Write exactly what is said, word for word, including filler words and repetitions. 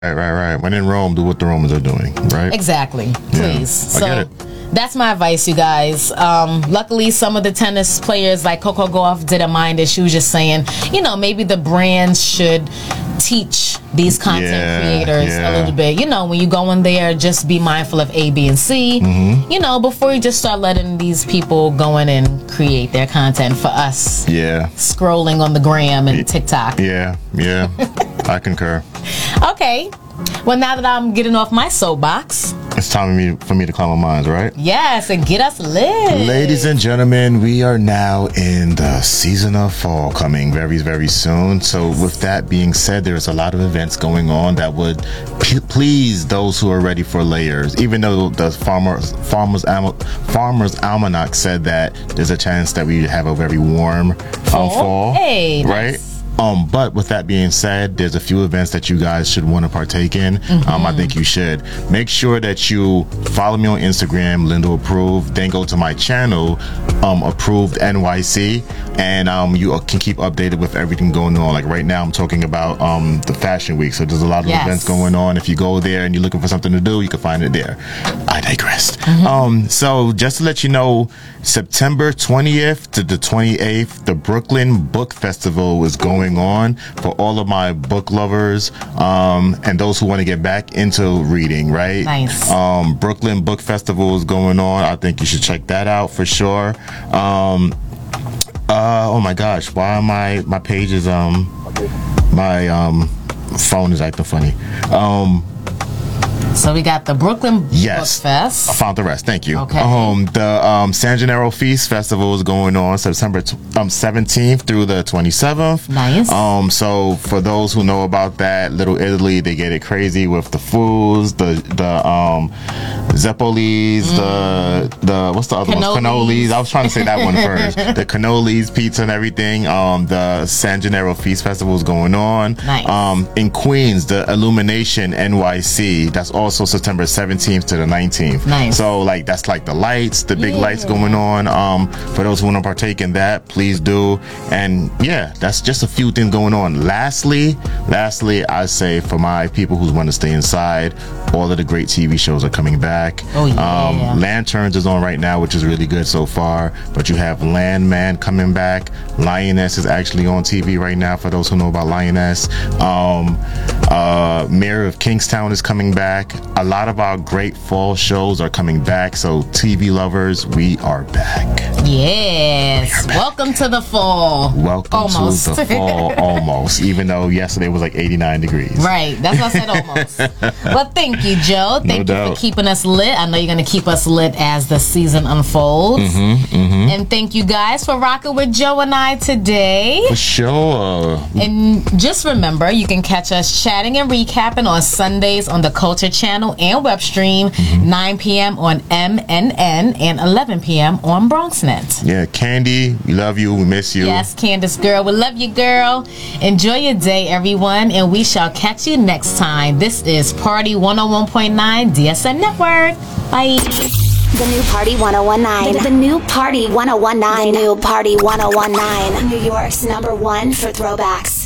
Right, right, right. When in Rome, do what the Romans are doing, right? Exactly. Please. Yeah, so, I get it. That's my advice, you guys. Um, luckily, some of the tennis players like Coco Gauff didn't mind it. She was just saying, you know, maybe the brands should teach these content yeah, creators yeah. a little bit. You know, when you go in there, just be mindful of A, B, and C. Mm-hmm. You know, before you just start letting these people go in and create their content for us. Yeah. Scrolling on the gram and TikTok. Yeah, yeah. I concur. Okay. Well, now that I'm getting off my soapbox, it's time for me, for me to climb on mine, right? Yes, and get us lit. Ladies and gentlemen, we are now in the season of fall coming very, very soon. So with that being said, there's a lot of events going on that would p- please those who are ready for layers. Even though the Farmers, Farmers, Am- Farmers Almanac said that there's a chance that we have a very warm um, fall, hey, right? Nice. Um, but with that being said, there's a few events that you guys should want to partake in. Mm-hmm. Um, I think you should. Make sure that you follow me on Instagram, Lindo Approved. Then go to my channel, um, Approved N Y C, and um, you can keep updated with everything going on. Like right now, I'm talking about um, the Fashion Week, so there's a lot of yes. events going on. If you go there and you're looking for something to do, you can find it there. I digress. Mm-hmm. Um, so just to let you know, September twentieth to the twenty-eighth, the Brooklyn Book Festival is going on for all of my book lovers um, and those who want to get back into reading, right? Nice. Um, Brooklyn Book Festival is going on. I think you should check that out for sure. Um, uh, oh my gosh, why am I, my page is, um, my um, phone is acting funny. Um, So we got the Brooklyn yes. Book Fest. I found the rest. Thank you. Okay. Um, the um, San Gennaro Feast Festival is going on September t- um, seventeenth through the twenty-seventh. Nice. Um, so for those who know about that, Little Italy, they get it crazy with the foods, the the um, Zeppolis, mm. the the what's the other Cannolis. ones? Cannolis. I was trying to say that one first. The cannolis, pizza, and everything. Um, the San Gennaro Feast Festival is going on. Nice. Um, in Queens, the Illumination N Y C. That's also September seventeenth to the nineteenth. Nice. So like that's like the lights, the big yeah. lights going on. Um, for those who want to partake in that, please do. And yeah, that's just a few things going on. Lastly, lastly, I say for my people who want to stay inside, all of the great T V shows are coming back. Oh yeah. Um, Lanterns is on right now, which is really good so far. But you have Landman coming back. Lioness is actually on T V right now. For those who know about Lioness, um, uh, Mayor of Kingstown is coming back. A lot of our great fall shows are coming back. So T V lovers, we are back. Yes. back. Welcome to the fall. Welcome almost. to the fall. Almost. Even though yesterday was like eighty-nine degrees. Right. That's why I said almost. But thank you, Joe. Thank No you doubt. for keeping us lit. I know you're going to keep us lit as the season unfolds. Mm-hmm, mm-hmm. And thank you guys for rocking with Joe and I today. For sure. And just remember, you can catch us chatting and recapping on Sundays on the Culture Channel and web stream, mm-hmm. nine p.m. on M N N and eleven p.m. on BronxNet. Yeah, Candy, we love you. We miss you. Yes, Candace girl. We love you, girl. Enjoy your day, everyone, and we shall catch you next time. This is Party one oh one point nine D S N Network. Bye. The new Party one oh one nine. The, the new Party one oh one nine. The new Party one oh one nine. New York's number one for throwbacks.